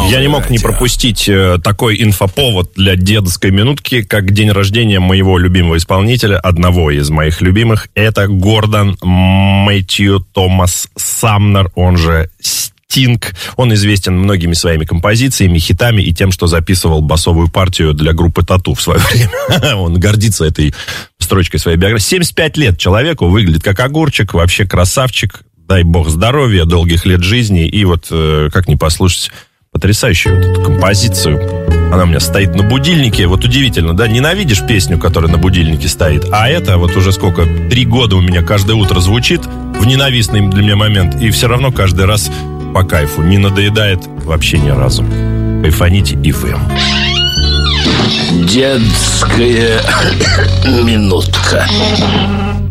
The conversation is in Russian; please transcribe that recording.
Я не мог не пропустить такой инфоповод для дедовской минутки, как день рождения моего любимого исполнителя, одного из моих любимых. Это Гордон Мэтью Томас Самнер, он же Стинг. Он известен многими своими композициями, хитами и тем, что записывал басовую партию для группы Тату в свое время. Он гордится этой строчкой своей биографии. 75 лет человеку, выглядит как огурчик, вообще красавчик. Дай бог здоровья, долгих лет жизни. И вот, как не послушать, потрясающую вот эту композицию. Она у меня стоит на будильнике. Вот удивительно, да? Ненавидишь песню, которая на будильнике стоит. А это вот уже сколько? 3 года у меня каждое утро звучит в ненавистный для меня момент. И все равно каждый раз по кайфу. Не надоедает вообще ни разу. Кайфаните и вы. Детская минутка.